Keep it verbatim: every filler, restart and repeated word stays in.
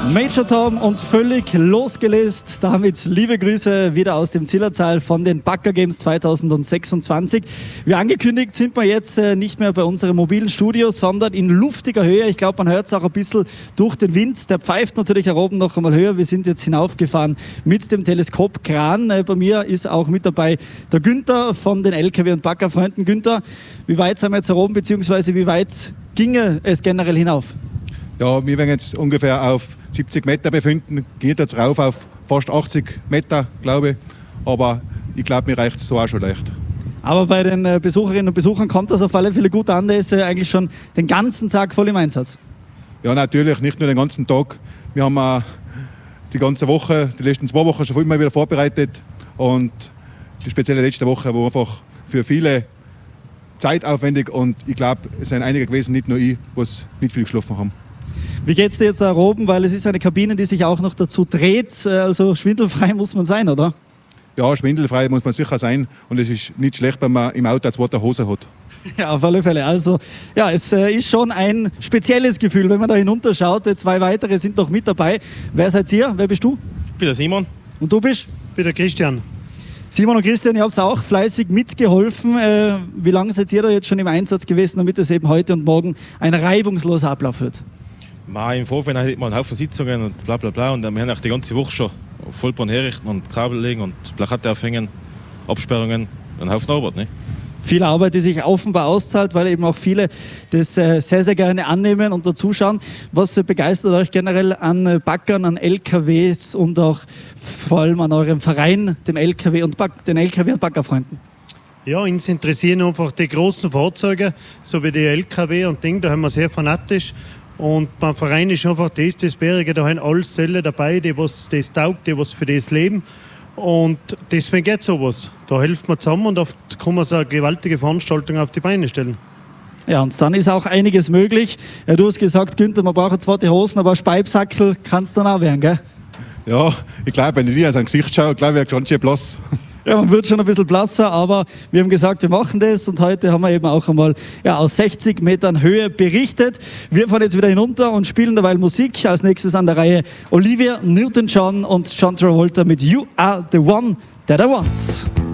Major Tom und völlig losgelöst. Damit liebe Grüße wieder aus dem Zillertal von den Bagger Games zwanzig sechsundzwanzig. Wie angekündigt sind wir jetzt nicht mehr bei unserem mobilen Studio, sondern in luftiger Höhe. Ich glaube, man hört es auch ein bisschen durch den Wind. Der pfeift natürlich hier oben noch einmal höher. Wir sind jetzt hinaufgefahren mit dem Teleskopkran. Bei mir ist auch mit dabei der Günther von den L K W und Bagger Freunden. Günther, wie weit sind wir jetzt hier oben, beziehungsweise wie weit ginge es generell hinauf? Ja, wir werden jetzt ungefähr auf siebzig Meter befinden, geht jetzt rauf auf fast achtzig Meter, glaube ich. Aber ich glaube, mir reicht es so auch schon leicht. Aber bei den Besucherinnen und Besuchern kommt das auf alle Fälle gut an. Der ist eigentlich schon den ganzen Tag voll im Einsatz. Ja, natürlich, nicht nur den ganzen Tag. Wir haben äh, die ganze Woche, die letzten zwei Wochen schon immer wieder vorbereitet. Und die spezielle letzte Woche war einfach für viele zeitaufwendig. Und ich glaube, es sind einige gewesen, nicht nur ich, die nicht viel geschlafen haben. Wie geht es dir jetzt da oben? Weil es ist eine Kabine, die sich auch noch dazu dreht. Also schwindelfrei muss man sein, oder? Ja, schwindelfrei muss man sicher sein. Und es ist nicht schlecht, wenn man im Auto eine zweite Hose hat. Ja, auf alle Fälle. Also, ja, es äh, ist schon ein spezielles Gefühl, wenn man da hinunterschaut. Zwei weitere sind noch mit dabei. Wer seid ihr? Wer bist du? Ich bin der Simon. Und du bist? Ich bin der Christian. Simon und Christian, ihr habt auch fleißig mitgeholfen. Äh, wie lange seid ihr da jetzt schon im Einsatz gewesen, damit es eben heute und morgen ein reibungsloser Ablauf wird? Mal im Vorfeld hat man einen Haufen Sitzungen und bla bla bla. Und wir haben auch die ganze Woche schon Vollbahn herrichten und Kabel legen und Plakate aufhängen, Absperrungen, einen Haufen Arbeit. Ne? Viel Arbeit, die sich offenbar auszahlt, weil eben auch viele das äh, sehr, sehr gerne annehmen und dazuschauen. Was äh, begeistert euch generell an äh, Baggern, an L K Ws und auch vor allem an eurem Verein, dem L K W und Bag- den L K W und Baggerfreunden? Ja, uns interessieren einfach die großen Fahrzeuge, so wie die L K W und Ding, da haben wir sehr fanatisch. Und beim Verein ist einfach das, das Bärige, da haben alle Säle dabei, die was das taugt, die was für das leben. Und deswegen geht sowas. Da hilft man zusammen und oft kann man so eine gewaltige Veranstaltung auf die Beine stellen. Ja, und dann ist auch einiges möglich. Ja, du hast gesagt, Günther, man braucht zwar die Hosen, aber Speibsackel kann es dann auch werden, gell? Ja, ich glaube, wenn ich dir an sein Gesicht schaue, glaube ich, ganz schön blass. Ja, man wird schon ein bisschen blasser, aber wir haben gesagt, wir machen das und heute haben wir eben auch einmal ja, aus sechzig Metern Höhe berichtet. Wir fahren jetzt wieder hinunter und spielen derweil Musik. Als nächstes an der Reihe Olivia Newton-John und John Travolta mit You Are The One That I Want.